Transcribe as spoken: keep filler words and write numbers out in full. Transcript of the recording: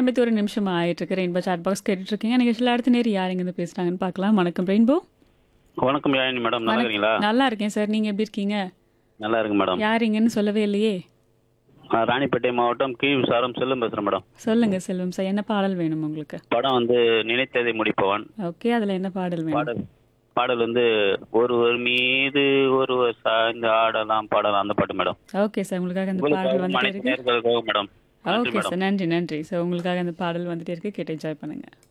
ஐம்பத்தி ஒரு நிமிஷம் ஆயிட்டு இருக்கு. ரெயின்போ சாட் பாக்ஸ் கேட்டுட்டு இருக்கீங்க. நிகழ்ச்சியில் அடுத்த நேரம் யார் இருந்து பேசுறாங்கன்னு பார்க்கலாம். வணக்கம் ரெயின்போ. வணக்கம் யாழினி மேடம், நல்லா வணக் இருக்கீங்களா? நல்லா இருக்கேன் சார். நீங்க எப்படி இருக்கீங்க? நல்லா இருக்கு மேடம். யார் இங்கன்னு சொல்லவே இல்லையே. நான் ராணிப்பேட்டை மாவட்டம் கீழ் சாரம் செல்லும் பேசுறேன் மேடம். சொல்லுங்க செல்வம் சார், என்ன பாடல் வேணும் உங்களுக்கு? படம் வந்து நினைத்ததை முடிப்பவன். ஓகே, அதுல என்ன பாடல் வேணும்? பாடல் பாடல் வந்து ஒருவர் மீது ஒருவர் சாய்ந்து ஆடலாம் பாடலாம், அந்த பாட்டு மேடம். ஓகே சார், உங்களுக்காக அந்த பாடல் உங்களுக்காகவும் வந்துட்டே அனைத்து இருக்கு. நேர்களுக்காகவும் மேடம். நன்றி ஓகே மேடம். சார், நன்றி நன்றி சார். உங்களுக்காக அந்த பாடல் வந்துட்டே இருக்கு, கேட்டு என்ஜாய் பண்ணுங்க.